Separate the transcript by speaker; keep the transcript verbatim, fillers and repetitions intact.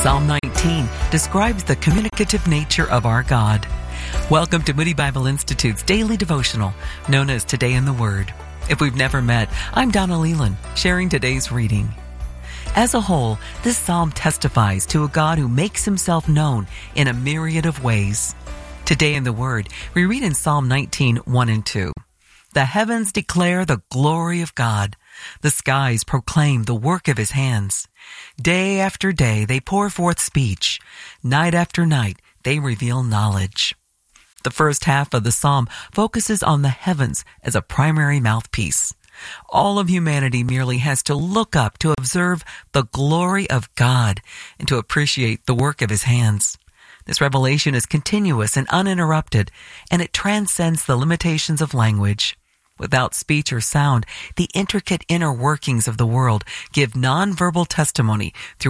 Speaker 1: Psalm nineteen describes the communicative nature of our God. Welcome to Moody Bible Institute's daily devotional, known as Today in the Word. If we've never met, I'm Donna Leland, sharing today's reading. As a whole, this psalm testifies to a God who makes himself known in a myriad of ways. Today in the Word, we read in Psalm nineteen, one and two. The heavens declare the glory of God. The skies proclaim the work of his hands. Day after day they pour forth speech. Night after night they reveal knowledge. The first half of the psalm focuses on the heavens as a primary mouthpiece. All of humanity merely has to look up to observe the glory of God and to appreciate the work of his hands. This revelation is continuous and uninterrupted, and it transcends the limitations of language. Without speech or sound, the intricate inner workings of the world give nonverbal testimony through